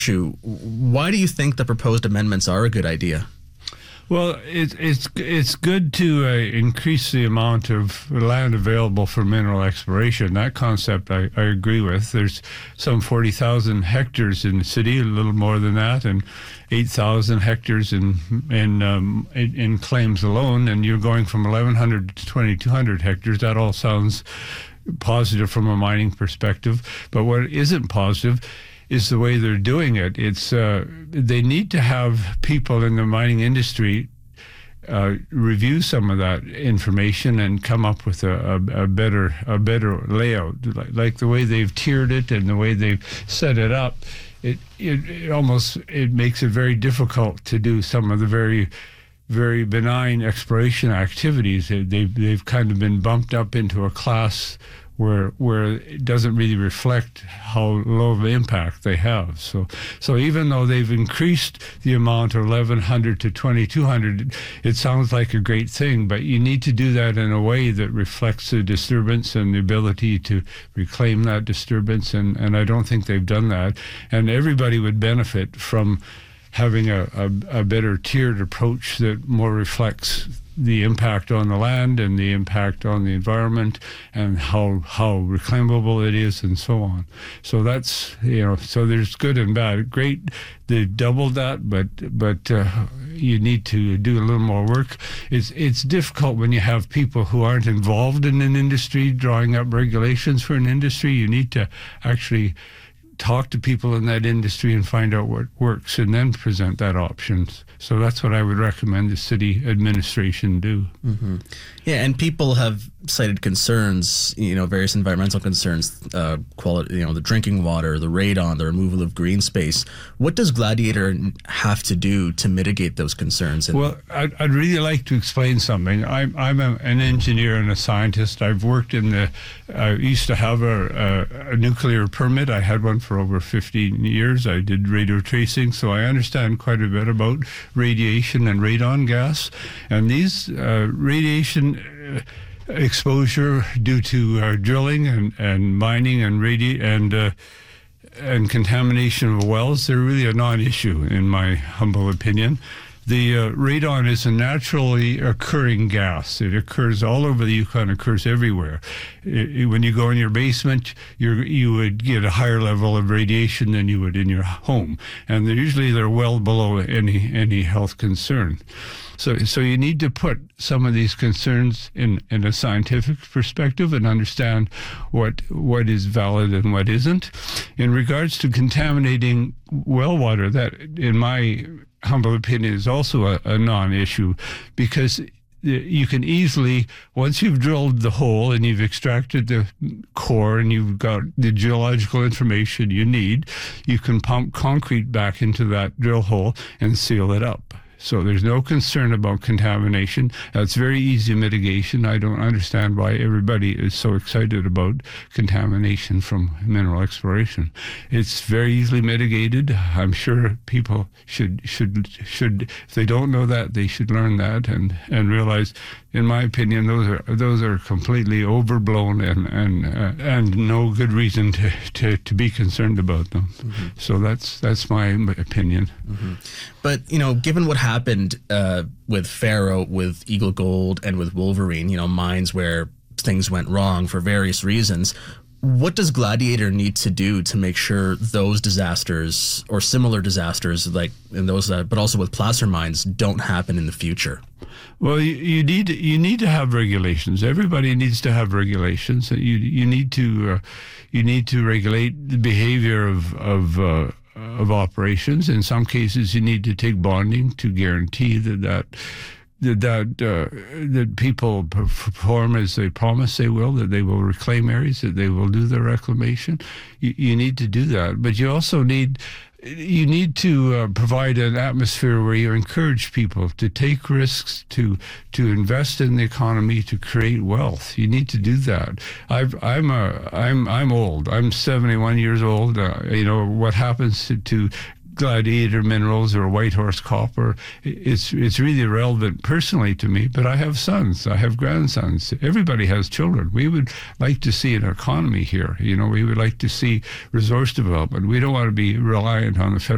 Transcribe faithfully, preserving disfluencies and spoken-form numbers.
issue. Why do you think the proposed amendments are a good idea? Well, it, it's it's good to uh, increase the amount of land available for mineral exploration. That concept I, I agree with. There's some forty thousand hectares in the city, a little more than that, and eight thousand hectares in in, um, in in claims alone, and you're going from eleven hundred to twenty-two hundred hectares. That all sounds positive from a mining perspective, but what isn't positive is the way they're doing it. It's uh, they need to have people in the mining industry uh, review some of that information and come up with a, a, a better a better layout, like, like the way they've tiered it and the way they've set it up. It, it it almost it makes it very difficult to do some of the very very benign exploration activities. They've they've kind of been bumped up into a class where where it doesn't really reflect how low of an impact they have. So so even though they've increased the amount of eleven hundred to twenty-two hundred, it sounds like a great thing, but you need to do that in a way that reflects the disturbance and the ability to reclaim that disturbance, and, and I don't think they've done that. And everybody would benefit from having a, a, a better tiered approach that more reflects the impact on the land and the impact on the environment and how how reclaimable it is and so on. So that's, you know, so there's good and bad. Great, they doubled that, but but uh, you need to do a little more work. It's it's difficult when you have people who aren't involved in an industry drawing up regulations for an industry. You need to actually talk to people in that industry and find out what works and then present that option. So that's what I would recommend the city administration do. Mm-hmm. Yeah, and people have cited concerns, you know, various environmental concerns, uh, quality, you know, the drinking water, the radon, the removal of green space. What does Gladiator have to do to mitigate those concerns? And well, I'd, I'd really like to explain something. I'm, I'm a, an engineer and a scientist. I've worked in the, I used to have a, a, a nuclear permit. I had one for over fifteen years. I did radio tracing, so I understand quite a bit about radiation and radon gas. And these uh, radiation uh, exposure due to uh, drilling and, and mining and radi- and uh, and contamination of wells, they're really a non-issue in my humble opinion. The uh, radon is a naturally occurring gas. It occurs all over the Yukon, occurs everywhere. It, it, when you go in your basement, you're, you would get a higher level of radiation than you would in your home. And they're, usually they're well below any any health concern. So, so you need to put some of these concerns in, in a scientific perspective and understand what what is valid and what isn't. In regards to contaminating well water, that, in my humble opinion, is also a, a non-issue, because you can easily, once you've drilled the hole and you've extracted the core and you've got the geological information you need, you can pump concrete back into that drill hole and seal it up. So there's no concern about contamination. That's very easy mitigation. I don't understand why everybody is so excited about contamination from mineral exploration. It's very easily mitigated. I'm sure people should, should, should, if they don't know that, they should learn that and, and realize, in my opinion, those are those are completely overblown and and uh, and no good reason to, to, to be concerned about them. Mm-hmm. So that's that's my opinion. Mm-hmm. But, you know, given what happened uh, with Faro, with Eagle Gold, and with Wolverine, you know, mines where things went wrong for various reasons, what does Gladiator need to do to make sure those disasters or similar disasters, like in those, uh, but also with placer mines, don't happen in the future? Well, you, you need you need to have regulations. Everybody needs to have regulations. You you need to uh, you need to regulate the behavior of of uh, of operations. In some cases, you need to take bonding to guarantee that that. that uh, that people perform as they promise they will, that they will reclaim areas, that they will do the reclamation. You, you need to do that, but you also need you need to uh, provide an atmosphere where you encourage people to take risks, to to invest in the economy, to create wealth. You need to do that. I've, I'm a I'm I'm old. I'm seventy-one years old. Uh, you know what happens to, to Gladiator Minerals or Whitehorse Copper, it's it's really irrelevant personally to me, but I have sons, I have grandsons. Everybody has children. We would like to see an economy here. You know, we would like to see resource development. We don't want to be reliant on the federal